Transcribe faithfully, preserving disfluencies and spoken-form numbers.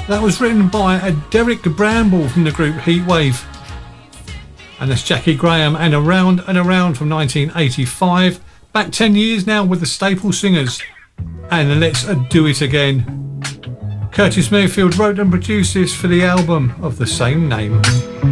That was written by a Derek Bramble from the group Heatwave. And that's Jackie Graham and Around and Around from nineteen eighty-five. Back ten years now with the Staple Singers. And Let's Do It Again. Curtis Mayfield wrote and produced this for the album of the same name.